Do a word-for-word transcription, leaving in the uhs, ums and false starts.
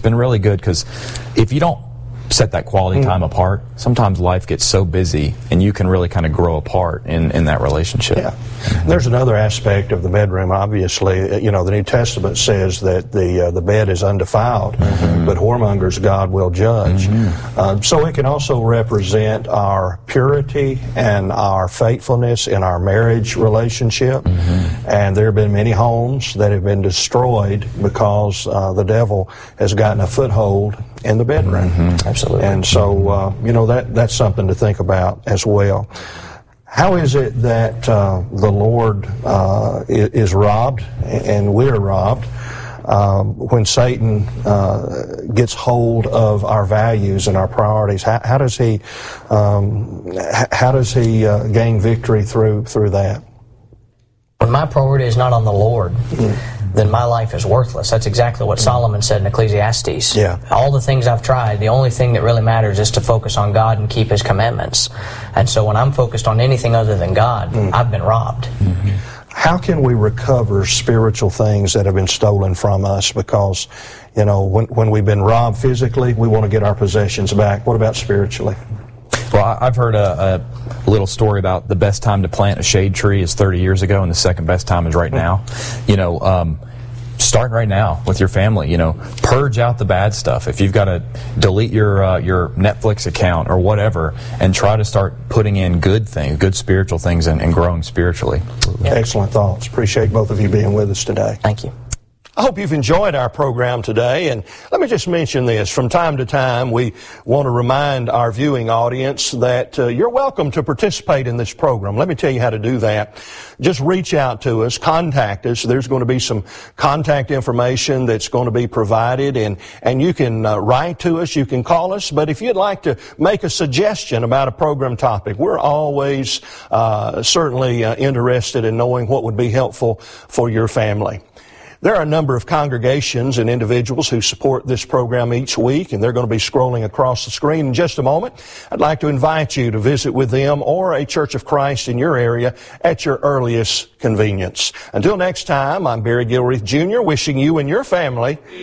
been really good, because if you don't set that quality time mm. apart, sometimes life gets so busy and you can really kind of grow apart in, in that relationship. Yeah. Mm-hmm. There's another aspect of the bedroom, obviously. You know, the New Testament says that the uh, the bed is undefiled, mm-hmm. but whoremongers God will judge. Mm-hmm. Uh, so it can also represent our purity and our faithfulness in our marriage relationship. Mm-hmm. And there have been many homes that have been destroyed because uh, the devil has gotten a foothold in the bedroom. Mm-hmm. Absolutely. And so, uh, you know, that that's something to think about as well. How is it that uh, the Lord uh, is robbed and we're robbed um, when Satan uh, gets hold of our values and our priorities? How, how does he um, how does he uh, gain victory through through that? When my priority is not on the Lord, mm. then my life is worthless. That's exactly what Solomon said in Ecclesiastes. Yeah. All the things I've tried, the only thing that really matters is to focus on God and keep His commandments. And so when I'm focused on anything other than God, mm. I've been robbed. Mm-hmm. How can we recover spiritual things that have been stolen from us? Because, you know, when, when we've been robbed physically, we want to get our possessions back. What about spiritually? Well, I've heard a, a little story about the best time to plant a shade tree is thirty years ago, and the second best time is right now. You know, um, start right now with your family. You know, purge out the bad stuff. If you've got to delete your uh, your Netflix account or whatever, and try to start putting in good things, good spiritual things, and, and growing spiritually. Yep. Excellent thoughts. Appreciate both of you being with us today. Thank you. I hope you've enjoyed our program today, and let me just mention this. From time to time, we want to remind our viewing audience that uh, you're welcome to participate in this program. Let me tell you how to do that. Just reach out to us, contact us. There's going to be some contact information that's going to be provided, and, and you can uh, write to us, you can call us, but if you'd like to make a suggestion about a program topic, we're always uh, certainly uh, interested in knowing what would be helpful for your family. There are a number of congregations and individuals who support this program each week, and they're going to be scrolling across the screen in just a moment. I'd like to invite you to visit with them or a Church of Christ in your area at your earliest convenience. Until next time, I'm Barry Gilreath Junior wishing you and your family